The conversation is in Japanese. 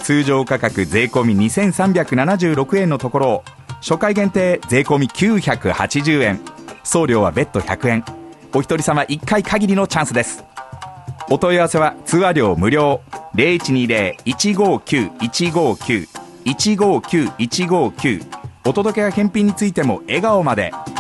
通常価格税込み2376円のところを初回限定税込み980円、送料は別途100円。お一人様1回限りのチャンスです。お問い合わせは通話料無料 0120-159-159 159-159。お届けや返品についても笑顔まで。